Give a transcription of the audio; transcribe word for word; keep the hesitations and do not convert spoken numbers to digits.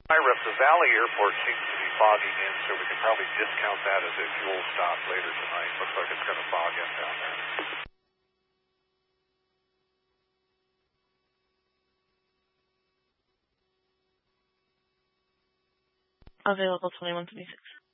Hi, Rep. The Valley Airport seems to be fogging in, so we can probably discount that as a fuel stop later tonight. Looks like it's going to fog in down there. Available twenty-one twenty-six.